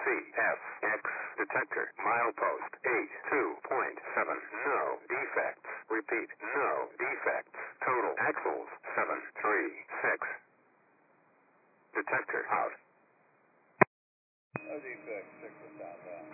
CFX detector milepost 82.7. No defects. Repeat, no defects. Total axles 736. Detector out. No defects, 6 is southbound.